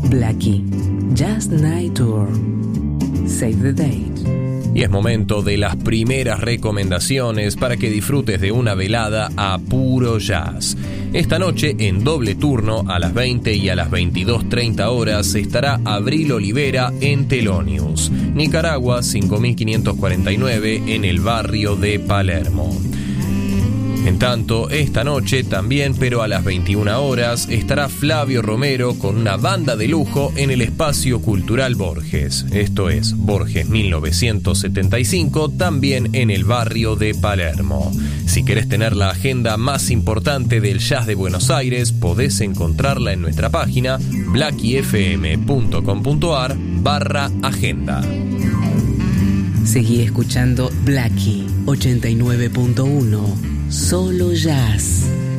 Blackie, Just Night Tour. Save the date. Y es momento de las primeras recomendaciones para que disfrutes de una velada a puro jazz. Esta noche, en doble turno, a las 20 y a las 22:30 horas, estará Abril Olivera en Thelonious, Nicaragua 5549, en el barrio de Palermo. En tanto, esta noche también, pero a las 21 horas, estará Flavio Romero con una banda de lujo en el Espacio Cultural Borges. Esto es Borges 1975, también en el barrio de Palermo. Si querés tener la agenda más importante del jazz de Buenos Aires, podés encontrarla en nuestra página blackiefm.com.ar/agenda. Seguí escuchando Blackie 89.1. Solo jazz.